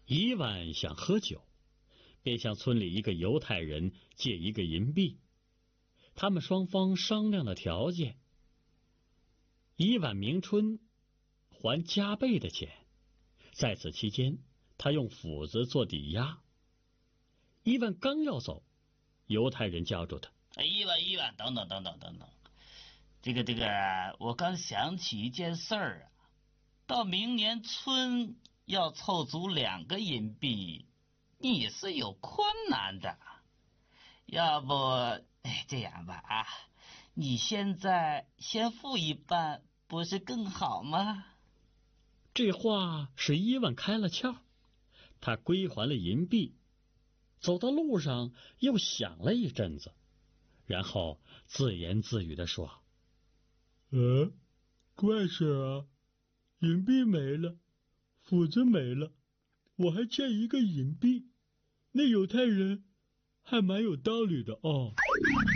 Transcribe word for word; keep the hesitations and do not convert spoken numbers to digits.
伊万想喝酒，便向村里一个犹太人借一个银币。他们双方商量了条件，伊万明春还加倍的钱。在此期间，他用斧子做抵押。伊万刚要走，犹太人叫住他：“ 伊万，伊万，等等等等等等，这个这个，我刚想起一件事儿啊，到明年村要凑足两个银币，你是有困难的。要不，哎，这样吧啊，你现在先付一半，不是更好吗？” 这话使伊万开了窍，他归还了银币，走到路上又想了一阵子，然后自言自语地说：“ 呃，怪事啊，银币没了，斧子没了，我还欠一个银币，那犹太人还蛮有道理的哦。”